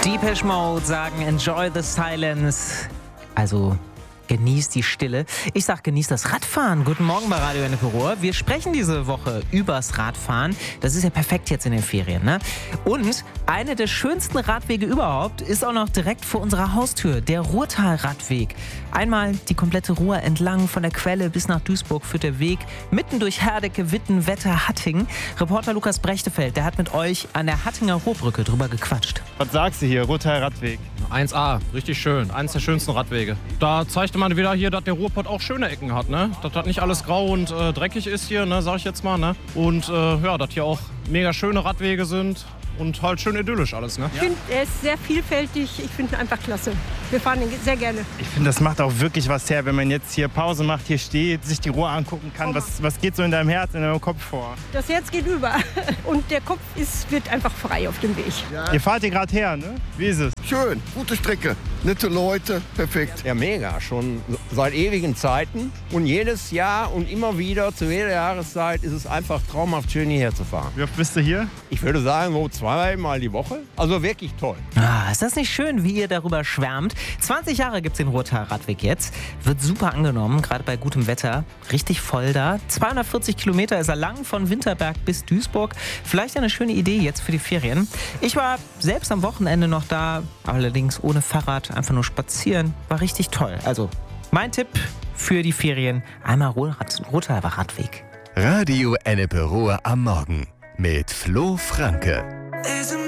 Depeche Mode sagen Enjoy the Silence. Also genießt die Stille. Ich sag, genießt das Radfahren. Guten Morgen bei Radio Ennepe-Ruhr. Wir sprechen diese Woche übers Radfahren. Das ist ja perfekt jetzt in den Ferien, ne? Und einer der schönsten Radwege überhaupt ist auch noch direkt vor unserer Haustür, der Ruhrtal-Radweg. Einmal die komplette Ruhr entlang von der Quelle bis nach Duisburg führt der Weg mitten durch Herdecke, Witten, Wetter, Hattingen. Reporter Lukas Brechtefeld, der hat mit euch an der Hattinger Ruhrbrücke drüber gequatscht. Was sagst du hier, Ruhrtal-Radweg? 1A, richtig schön. Eines der schönsten Radwege. Da zeigte man wieder hier, dass der Ruhrpott auch schöne Ecken hat, ne? Dass das nicht alles grau und dreckig ist hier, ne? Sag ich jetzt mal, ne? Und ja, dass hier auch mega schöne Radwege sind und halt schön idyllisch alles, ne? Ich finde, er ist sehr vielfältig. Ich finde ihn einfach klasse. Wir fahren ihn sehr gerne. Ich finde, das macht auch wirklich was her, wenn man jetzt hier Pause macht, hier steht, sich die Ruhr angucken kann. Was geht so in deinem Herz, in deinem Kopf vor? Das Herz geht über und der Kopf wird einfach frei auf dem Weg. Ja. Ihr fahrt hier gerade her, ne? Wie ist es? Schön, gute Strecke, nette Leute, perfekt. Ja, mega, schon seit ewigen Zeiten. Und jedes Jahr und immer wieder, zu jeder Jahreszeit, ist es einfach traumhaft schön, hierher zu fahren. Wie oft bist du hier? Ich würde sagen, so 2-mal die Woche. Also wirklich toll. Ah, ist das nicht schön, wie ihr darüber schwärmt? 20 Jahre gibt es den Ruhrtal-Radweg jetzt. Wird super angenommen, gerade bei gutem Wetter. Richtig voll da. 240 Kilometer ist er lang, von Winterberg bis Duisburg. Vielleicht eine schöne Idee jetzt für die Ferien. Ich war selbst am Wochenende noch da, allerdings ohne Fahrrad, einfach nur spazieren. War richtig toll. Also mein Tipp für die Ferien, einmal Ruhrtal-Radweg. Radio Ennepe-Ruhr am Morgen mit Flo Franke.